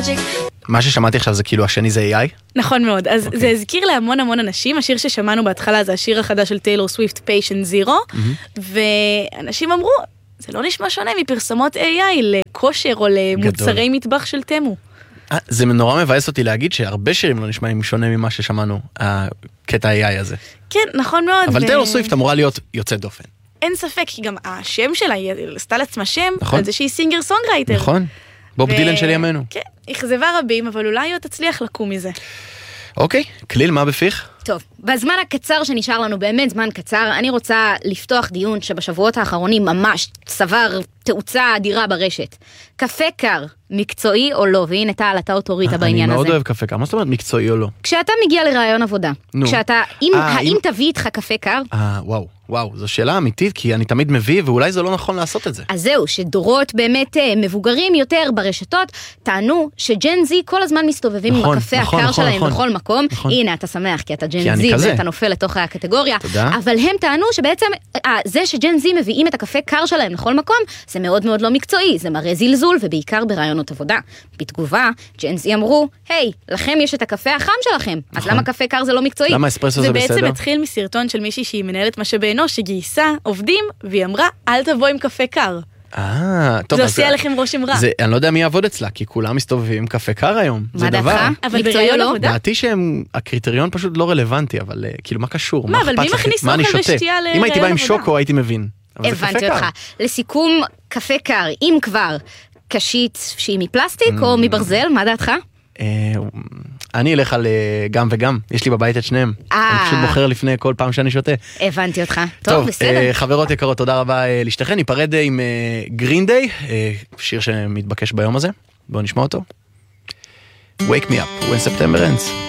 magic. מה ששמעתי עכשיו זה כאילו השני זה AI? נכון מאוד, אז זה הזכיר להמון המון אנשים, השיר ששמענו בהתחלה זה השיר החדש של טיילור סוויפט, Patient Zero, ואנשים אמרו, זה לא נשמע שונה מפרסמות AI לכושר או למוצרי מטבח של תמו. זה נורא מבאס אותי להגיד שהרבה שירים לא נשמעים שונה ממה ששמענו, הקטע AI הזה. כן, נכון מאוד. אבל טיילור סוויפט אמורה להיות יוצאת דופן. אין ספק, כי גם השם שלה, היא עשתה לעצמה שם, על זה שהיא סינגר סונגרייטר. נכון, בוב דילן של ימינו. כן, אכזבה רבים, אבל אולי היא תצליח לקום מזה. אוקיי, כליל, מה בפיך? טוב, בזמן הקצר שנשאר לנו, באמת זמן קצר, אני רוצה לפתוח דיון שבשבועות האחרונים ממש צבר תאוצה אדירה ברשת. קפה קר, מקצועי או לא? והנה טל, אתה אוטוריטה בעניין הזה. אני מאוד אוהב קפה קר, מה זאת אומרת מקצועי או לא? כשאתה מגיע לרעיון עבודה, האם תביא איתך קפה קר? וואו, זו שאלה אמיתית, כי אני תמיד מביא, ואולי זה לא נכון לעשות את זה. אז זהו, שדורות באמת מבוגרים יותר ברשתות, טענו שג'ן זי כל הזמן מסתובבים עם הקפה הקר שלהם בכל מקום. הנה, אתה שמח, כי אתה ג'ן זי, ואתה נופל לתוך הקטגוריה. אבל הם טענו שבעצם, זה שג'ן זי מביאים את הקפה קר שלהם לכל מקום, זה מאוד מאוד לא מקצועי, זה מראה זלזול, ובעיקר ברעיונות עבודה. בתגובה, ג'ן זי אמרו, היי, לכם יש את הקפה החם שלכם, אז למה קפה קר זה לא מקצועי? למה אספרסו זה בסדר? זה בעצם התחיל מסרטון של מישהי שהיא מנהלת משאבי אנוש, שגייסה עובדים, והיא אמרה, אל תבוא עם קפה קר. טוב, זה עושה עליכם רושם רע. אני לא יודע מי יעבוד אצלה, כי כולם מסתובבים עם קפה קר היום. מה דעתך? אבל ברעיון עבודה? דעתי שהקריטריון פשוט לא רלוונטי, אבל כאילו מה קשור? מה, אבל מי מכניס אוכל ושתייה לרעיון עבודה? אם הייתי בא עם שוקו הייתי מבין. הבנתי אותך. לסיכום, קפה קר, אם כבר, קשית שהיא מפלסטיק או מברזל, מה דעתך? אני אלך על גם וגם, יש לי בבית את שניהם. אני פשוט בוחר לפני כל פעם שאני שותה. הבנתי אותך. טוב, בסדר. חברות יקרות, תודה רבה לשתכן. ניפרד עם גרין דיי, שיר שמתבקש ביום הזה. בואו נשמע אותו. Wake me up when September ends.